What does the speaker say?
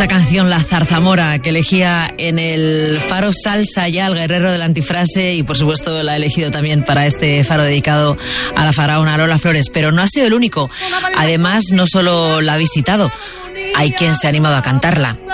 esta canción La Zarzamora, que elegía en el Faro Salsa ya el guerrero de la antifrase, y por supuesto la ha elegido también para este faro dedicado a la faraona Lola Flores. Pero no ha sido el único. Además, no solo la ha visitado, hay quien se ha animado a cantarla.